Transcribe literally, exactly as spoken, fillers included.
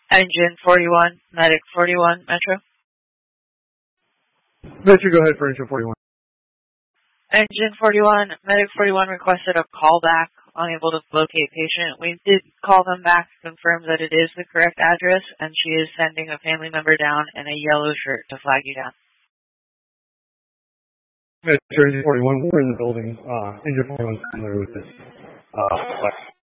Engine forty-one, Medic forty-one, Metro. Metro, go ahead for Engine forty-one. Engine forty-one, Medic forty-one requested a call back, unable to locate patient. We did call them back to confirm that it is the correct address, and she is sending a family member down in a yellow shirt to flag you down. Metro, Engine forty-one, we're in the building. Uh, Engine forty-one is familiar with this. Uh,